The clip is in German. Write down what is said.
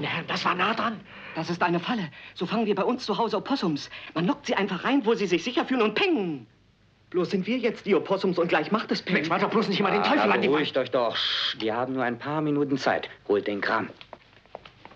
meine Herren, das war nah dran. Das ist eine Falle. So fangen wir bei uns zu Hause Opossums. Man lockt sie einfach rein, wo sie sich sicher fühlen und peng. Bloß sind wir jetzt die Opossums und gleich macht es peng. Mensch, war doch bloß nicht immer den Teufel an die Wand. Beruhigt euch doch. Wir haben nur ein paar Minuten Zeit. Holt den Kram.